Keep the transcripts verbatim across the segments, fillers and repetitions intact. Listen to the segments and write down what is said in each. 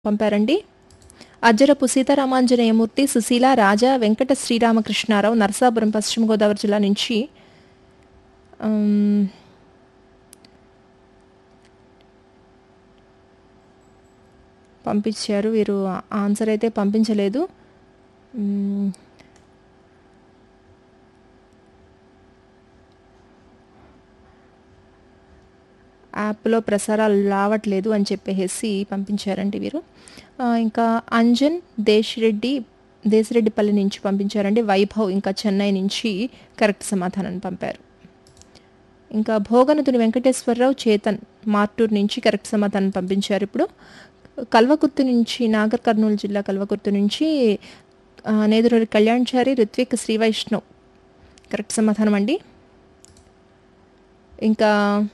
పంపారండి. అజ్జరపు సీతారామాంజనేయమూర్తి, సుశీల, రాజా, వెంకట శ్రీరామకృష్ణారావు నరసాపురం పశ్చిమ గోదావరి జిల్లా నుంచి ఆమ్, పంపించారు. వీరు ఆన్సర్ అయితే పంపించలేదు. మ్, యాప్లో ప్రసారాలు రావట్లేదు అని చెప్పేసి పంపించారండి వీరు. ఆ, ఇంకా అంజన్ దేశిరెడ్డి దేశిరెడ్డిపల్లి నుంచి పంపించారండి. వైభవ్ ఇంకా చెన్నై నుంచి కరెక్ట్ సమాధానాన్ని పంపారు. ఇంకా భోగనతుని వెంకటేశ్వరరావు చేతన్ మార్టూర్ నుంచి కరెక్ట్ సమాధానం పంపించారు. ఇప్పుడు కల్వకుర్తి నుంచి నాగర్ కర్నూలు జిల్లా కల్వకుర్తి నుంచి ఆ, నేదురూరి కళ్యాణ్చారి, రిత్విక్, శ్రీవైష్ణవ్ కరెక్ట్ సమాధానం అండి. ఇంకా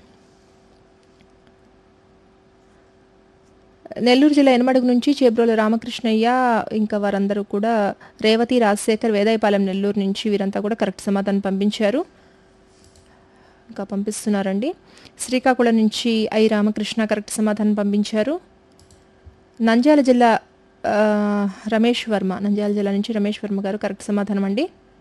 నెల్లూరు జిల్లా ఎనమడుగు నుంచి చేబ్రోల రామకృష్ణయ్య ఇంకా వారందరూ కూడా రేవతి, రాజశేఖర్, వేదాయపాలెం నెల్లూరు నుంచి వీరంతా కూడా కరెక్ట్ సమాధానం పంపించారు. ఇంకా పంపిస్తున్నారండి. శ్రీకాకుళం నుంచి ఐ రామకృష్ణ కరెక్ట్ సమాధానం పంపించారు. నంద్యాల జిల్లా ఆ, రమేష్ వర్మ నంద్యాల జిల్లా నుంచి రమేష్ వర్మ గారు కరెక్ట్ సమాధానం అండి.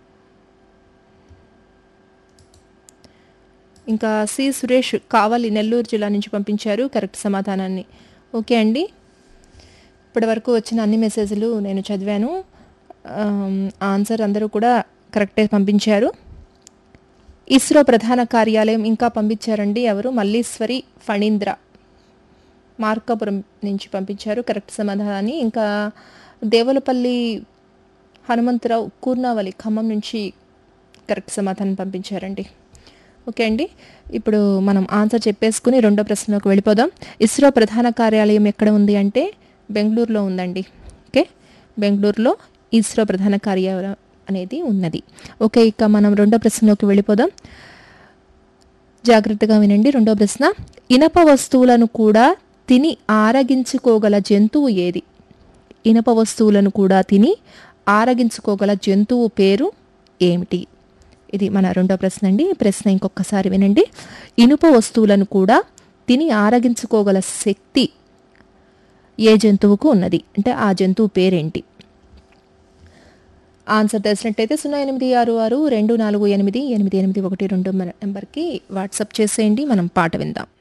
ఇంకా సి సురేష్ కావలి నెల్లూరు జిల్లా నుంచి పంపించారు కరెక్ట్ సమాధానాన్ని. ఓకే అండి, ఇప్పటి వరకు వచ్చిన అన్ని మెసేజ్లు నేను చదివాను. ఆమ్, ఆన్సర్ అందరూ కూడా కరెక్టే పంపించారు. ఇస్రో ప్రధాన కార్యాలయం ఇంకా పంపించారండి. ఎవరు? మల్లీశ్వరి ఫణీంద్ర మార్కాపురం నుంచి పంపించారు కరెక్ట్ సమాధానాన్ని. ఇంకా దేవులపల్లి హనుమంతరావు కూర్నావలి ఖమ్మం నుంచి కరెక్ట్ సమాధానం పంపించారండి. ఓకే అండి, ఇప్పుడు మనం ఆన్సర్ చెప్పేసుకుని రెండో ప్రశ్నలోకి వెళ్ళిపోదాం. ఇస్రో ప్రధాన కార్యాలయం ఎక్కడ ఉంది అంటే బెంగళూరులో ఉందండి. ఓకే, బెంగళూరులో ఇస్రో ప్రధాన కార్యాలయం అనేది ఉన్నది. ఓకే, ఇక మనం రెండో ప్రశ్నలోకి వెళ్ళిపోదాం. జాగ్రత్తగా వినండి. రెండో ప్రశ్న, ఇనప వస్తువులను కూడా తిని ఆరగించుకోగల జంతువు ఏది? ఇనప వస్తువులను కూడా తిని ఆరగించుకోగల జంతువు పేరు ఏమిటి? ఇది మన రెండో ప్రశ్న అండి. ప్రశ్న ఇంకొకసారి వినండి. ఇనుప వస్తువులను కూడా తిని ఆరగించుకోగల శక్తి ఏ జంతువుకు ఉన్నది అంటే ఆ జంతువు పేరేంటి? ఆన్సర్ తెలిసినట్టయితే సున్నా ఎనిమిది ఆరు ఆరు రెండు నాలుగు ఎనిమిది ఎనిమిది ఎనిమిది ఒకటి రెండు నెంబర్కి వాట్సాప్ చేసేయండి. మనం పాట విందాం.